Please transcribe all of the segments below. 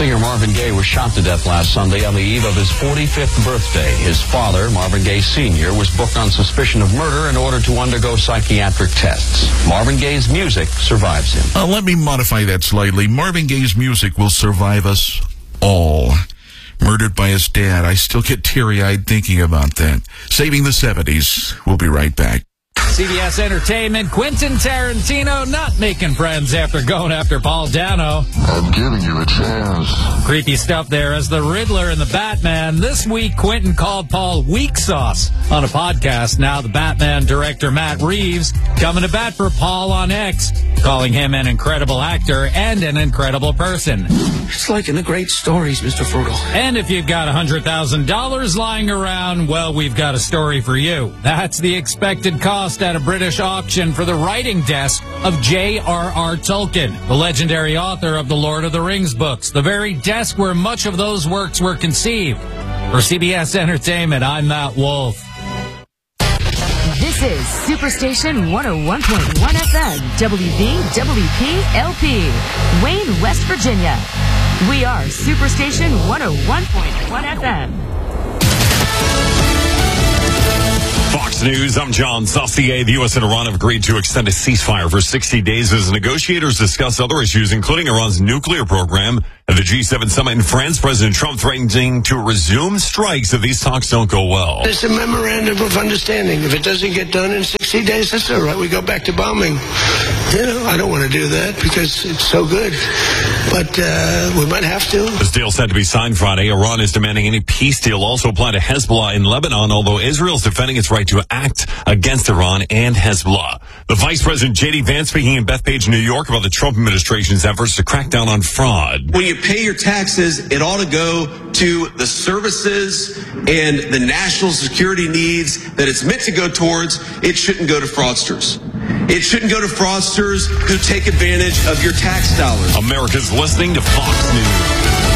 Singer Marvin Gaye was shot to death last Sunday on the eve of his 45th birthday. His father, Marvin Gaye Sr., was booked on suspicion of murder in order to undergo psychiatric tests. Marvin Gaye's music survives him. Let me modify that slightly. Marvin Gaye's music will survive us all. Murdered by his dad. I still get teary-eyed thinking about that. Saving the 70s. We'll be right back. CBS Entertainment, Quentin Tarantino not making friends after going after Paul Dano. I'm giving you a chance. Creepy stuff there as the Riddler and the Batman. This week, Quentin called Paul weak sauce on a podcast. Now the Batman director Matt Reeves coming to bat for Paul on X, calling him an incredible actor and an incredible person. It's like in the great stories, Mr. Frugal. And if you've got $100,000 lying around, well, we've got a story for you. That's the expected cost at a British auction for the writing desk of J.R.R. Tolkien, the legendary author of the Lord of the Rings books, the very desk where much of those works were conceived. For CBS Entertainment, I'm Matt Wolf. This is Superstation 101.1 FM, WVWP-LP, Wayne, West Virginia. We are Superstation 101.1 FM. Fox News, I'm John Saucier. The U.S. and Iran have agreed to extend a ceasefire for 60 days as negotiators discuss other issues, including Iran's nuclear program. At the G7 summit in France, President Trump threatening to resume strikes if these talks don't go well. It's a memorandum of understanding. If it doesn't get done in 60 days, that's all right. We go back to bombing. You know, I don't want to do that because it's so good. But we might have to. This deal said to be signed Friday. Iran is demanding any peace deal also apply to Hezbollah in Lebanon, although Israel is defending its right to act against Iran and Hezbollah. The Vice President J.D. Vance speaking in Bethpage, New York about the Trump administration's efforts to crack down on fraud. When you pay your taxes, it ought to go to the services and the national security needs that it's meant to go towards. It shouldn't go to fraudsters. It shouldn't go to fraudsters who take advantage of your tax dollars. America's listening to Fox News.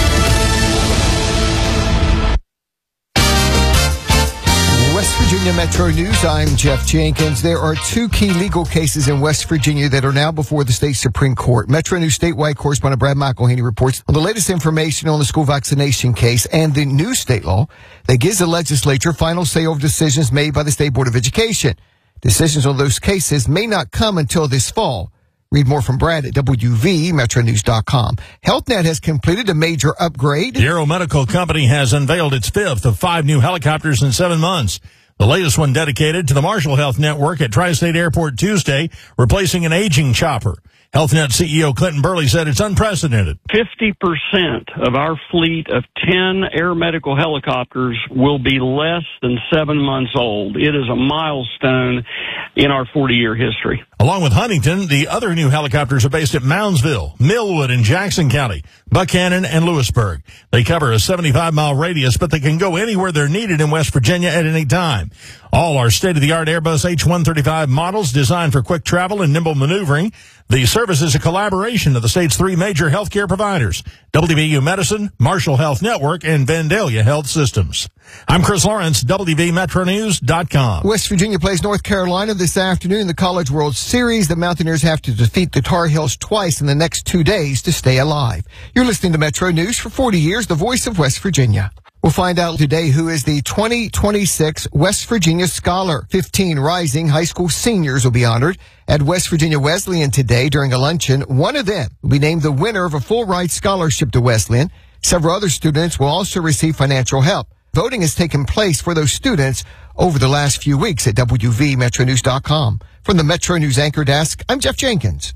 West Virginia Metro News, I'm Jeff Jenkins. There are two key legal cases in West Virginia that are now before the state Supreme Court. Metro News statewide correspondent Brad McElhaney reports on the latest information on the school vaccination case and the new state law that gives the legislature final say over decisions made by the State Board of Education. Decisions on those cases may not come until this fall. Read more from Brad at WVMetroNews.com. HealthNet has completed a major upgrade. The Aero Medical Company has unveiled its fifth of 5 new helicopters in 7 months. The latest one dedicated to the Marshall Health Network at Tri-State Airport Tuesday, replacing an aging chopper. HealthNet CEO Clinton Burley said it's unprecedented. 50% of our fleet of 10 air medical helicopters will be less than 7 months old. It is a milestone in our 40-year history. Along with Huntington, the other new helicopters are based at Moundsville, Millwood in Jackson County, Buchanan, and Lewisburg. They cover a 75-mile radius, but they can go anywhere they're needed in West Virginia at any time. All are state-of-the-art Airbus H-135 models designed for quick travel and nimble maneuvering. The service is a collaboration of the state's 3 major healthcare providers, WVU Medicine, Marshall Health Network, and Vandalia Health Systems. I'm Chris Lawrence, WVMetroNews.com. West Virginia plays North Carolina this afternoon in the College World Series. The Mountaineers have to defeat the Tar Heels twice in the next 2 days to stay alive. You're listening to Metro News for 40 years, the voice of West Virginia. We'll find out today who is the 2026 West Virginia Scholar. 15 rising high school seniors will be honored at West Virginia Wesleyan today during a luncheon. One of them will be named the winner of a full-ride scholarship to Wesleyan. Several other students will also receive financial help. Voting has taken place for those students over the last few weeks at WVMetroNews.com. From the Metro News Anchor Desk, I'm Jeff Jenkins.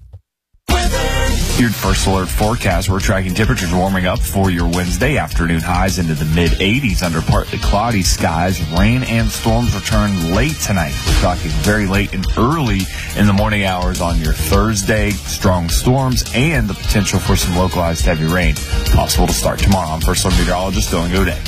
Your first alert forecast, we're tracking temperatures warming up for your Wednesday afternoon highs into the mid-80s under partly cloudy skies. Rain and storms return late tonight. We're talking very late and early in the morning hours on your Thursday. Strong storms and the potential for some localized heavy rain possible to start tomorrow. I'm First Alert Meteorologist Dylan Goday.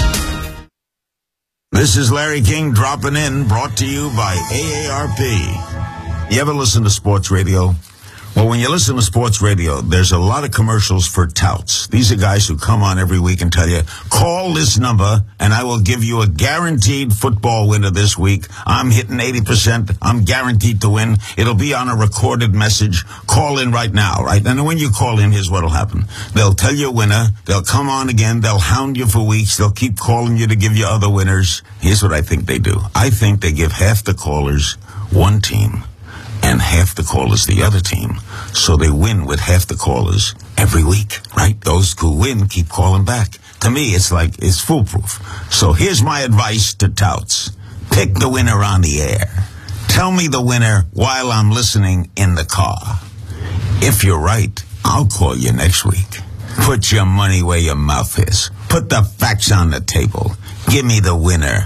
This is Larry King dropping in, brought to you by AARP. You ever listen to sports radio? Well, when you listen to sports radio, there's a lot of commercials for touts. These are guys who come on every week and tell you, call this number and I will give you a guaranteed football winner this week. I'm hitting 80%. I'm guaranteed to win. It'll be on a recorded message. Call in right now, right? And when you call in, here's what'll happen. They'll tell you a winner. They'll come on again. They'll hound you for weeks. They'll keep calling you to give you other winners. Here's what I think they do. I think they give half the callers one team and half the callers the other team, so they win with half the callers every week, right? Those who win keep calling back. To me, it's foolproof. So here's my advice to touts. Pick the winner on the air. Tell me the winner while I'm listening in the car. If you're right, I'll call you next week. Put your money where your mouth is. Put the facts on the table. Give me the winner.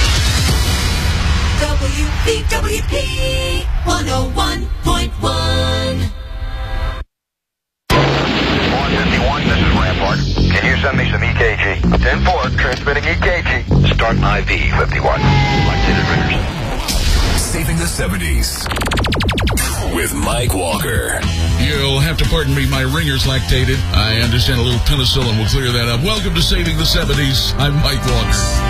WPWP 101.1. 151, this is Rampart. Can you send me some EKG? 10-4, transmitting EKG. Start IV 51. Lactated ringers. Saving the 70s with Mike Walker. You'll have to pardon me, my ringer's lactated. I understand a little penicillin will clear that up. Welcome to Saving the 70s. I'm Mike Walker.